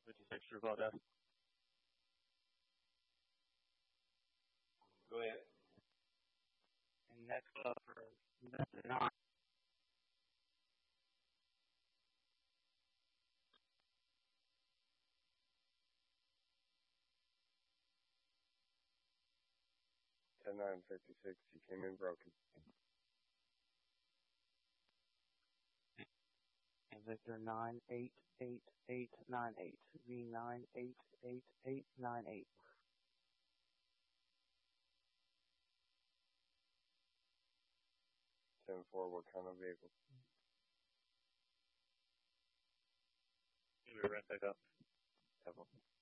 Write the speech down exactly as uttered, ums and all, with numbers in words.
fifty-six, true call death. Go ahead. And next up for Mister nine. ten nine fifty-six, you came in broken. And Victor nine eight eight eight nine eight. V nine eight eight eight nine eight. ten four, what kind of vehicle? Give me a rent pickup. Temple.